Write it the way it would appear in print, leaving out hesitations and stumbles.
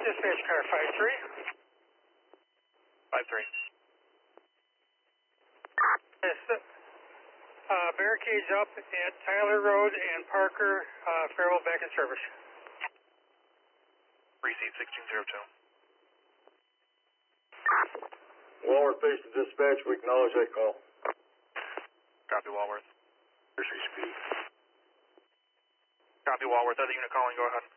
Dispatch car 53. 53. Yes, barricades up at Tyler Road and Parker, Farewell back in service. Receive 1602. Walworth base to dispatch, we acknowledge that call. Copy, Walworth. Here's your speed. Copy, Walworth. Other unit calling, go ahead.